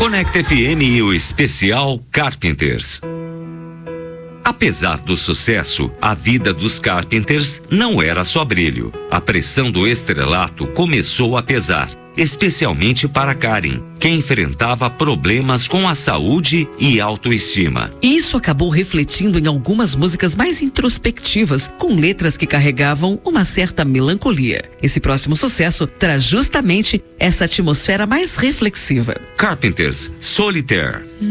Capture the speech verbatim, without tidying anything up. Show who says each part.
Speaker 1: Conecta F M e o especial Carpenters. Apesar do sucesso, a vida dos Carpenters não era só brilho. A pressão do estrelato começou a pesar, especialmente para Karen, que enfrentava problemas com a saúde e autoestima.
Speaker 2: Isso acabou refletindo em algumas músicas mais introspectivas, com letras que carregavam uma certa melancolia. Esse próximo sucesso traz justamente essa atmosfera mais reflexiva.
Speaker 1: Carpenters, Solitaire.